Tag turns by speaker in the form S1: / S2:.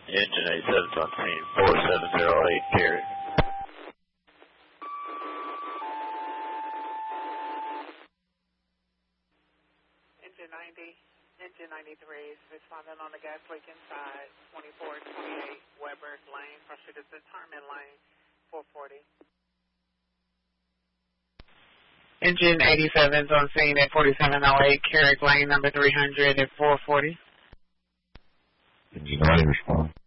S1: Engine 87's on scene, 4708 Carrick.
S2: Engine 93 is responding on the gas leak inside 2428 Weber Lane. Proceed to determine lane 440.
S3: Engine 87's on scene at 4708 Carrick Lane, number 300 at 440.
S4: Engine 90 respond.